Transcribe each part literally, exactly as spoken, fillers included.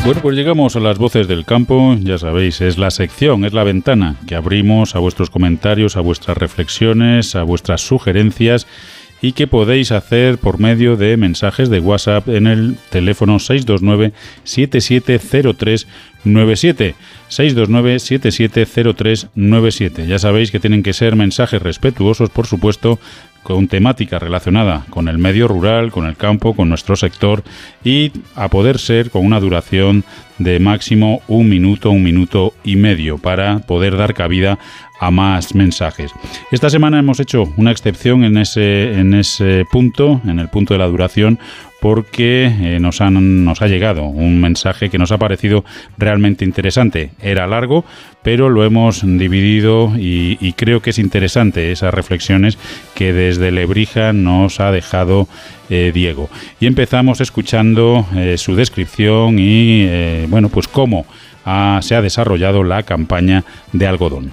Bueno, pues llegamos a las voces del campo, ya sabéis, es la sección, es la ventana que abrimos a vuestros comentarios, a vuestras reflexiones, a vuestras sugerencias y que podéis hacer por medio de mensajes de WhatsApp en el teléfono seis dos nueve, siete siete cero tres nueve siete, seis dos nueve, siete siete cero tres nueve siete. Ya sabéis que tienen que ser mensajes respetuosos, por supuesto, con temática relacionada con el medio rural, con el campo, con nuestro sector y a poder ser con una duración de máximo un minuto, un minuto y medio para poder dar cabida a más mensajes. Esta semana hemos hecho una excepción en ese, en ese punto, en el punto de la duración, porque eh, nos, han, nos ha llegado un mensaje que nos ha parecido realmente interesante. Era largo, pero lo hemos dividido y, y creo que es interesante esas reflexiones que desde Lebrija nos ha dejado eh, Diego. Y empezamos escuchando eh, su descripción y eh, bueno, pues cómo ha, se ha desarrollado la campaña de algodón.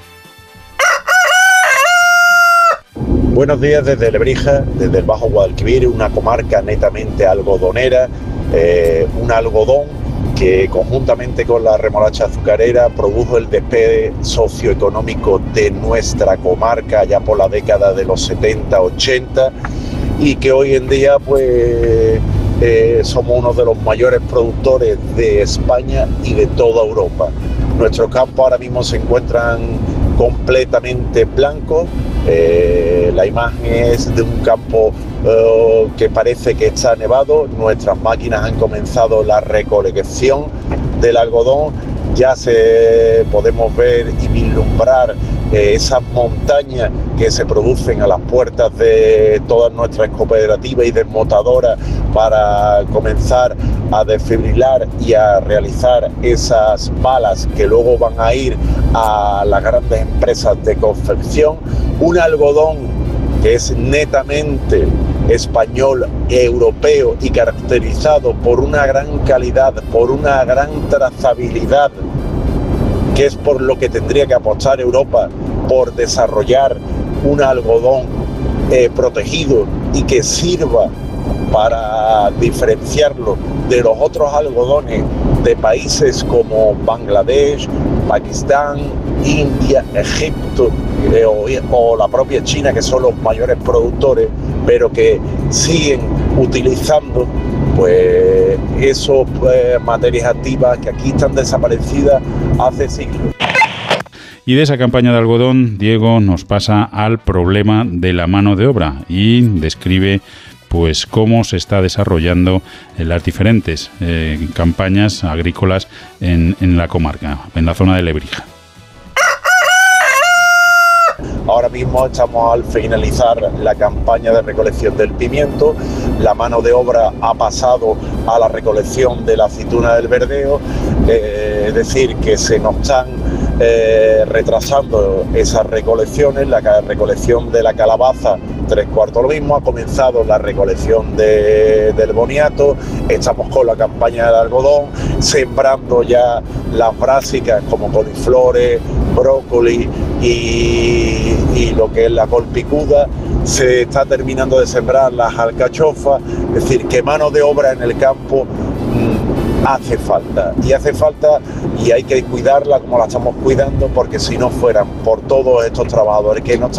Buenos días desde Lebrija, desde el Bajo Guadalquivir, una comarca netamente algodonera, eh, un algodón que conjuntamente con la remolacha azucarera produjo el despegue socioeconómico de nuestra comarca ya por la década de los setenta ochenta y que hoy en día pues eh, somos uno de los mayores productores de España y de toda Europa. Nuestros campos ahora mismo se encuentran completamente blancos. Eh, la imagen es de un campo eh, que parece que está nevado. Nuestras máquinas han comenzado la recolección del algodón. Ya se podemos ver y vislumbrar eh, esas montañas que se producen a las puertas de todas nuestras cooperativas y desmotadoras para comenzar a desfibrilar y a realizar esas balas que luego van a ir a las grandes empresas de confección. Un algodón que es netamente español, europeo y caracterizado por una gran calidad, por una gran trazabilidad, que es por lo que tendría que apostar Europa, por desarrollar un algodón eh, protegido y que sirva para diferenciarlo de los otros algodones de países como Bangladesh, Pakistán, India, Egipto eh, o, o la propia China, que son los mayores productores, pero que siguen utilizando pues esas pues, materias activas que aquí están desaparecidas hace siglos. Y de esa campaña de algodón, Diego nos pasa al problema de la mano de obra y describe pues cómo se está desarrollando en las diferentes eh, campañas agrícolas en, en la comarca, en la zona de Lebrija. Ahora mismo estamos al finalizar la campaña de recolección del pimiento. La mano de obra ha pasado a la recolección de la aceituna del verdeo, eh, es decir, que se nos están eh, retrasando esas recolecciones. La recolección de la calabaza, tres cuartos lo mismo. Ha comenzado la recolección de, del boniato. Estamos con la campaña del algodón, sembrando ya las brásicas como coliflores, brócoli y, y lo que es la col picuda. Se está terminando de sembrar las alcachofas, es decir, que mano de obra en el campo mmm, hace falta, y hace falta y hay que cuidarla como la estamos cuidando, porque si no fueran por todos estos trabajadores que no están